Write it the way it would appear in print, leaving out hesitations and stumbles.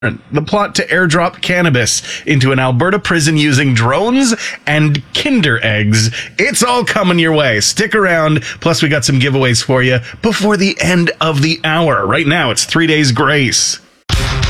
The plot to airdrop cannabis into an Alberta prison using drones and Kinder eggs. It's all coming your way. Stick around. Plus, we got some giveaways for you before the end of the hour. Right now, it's 3 days grace.